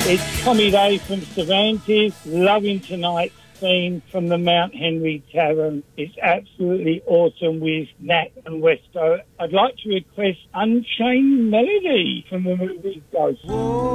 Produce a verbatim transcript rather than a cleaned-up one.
It's Tommy Day from Cervantes, loving tonight's theme from the Mount Henry Tavern. It's absolutely awesome with Nat and Westo. I'd like to request Unchained Melody from the movie Ghost. Whoa.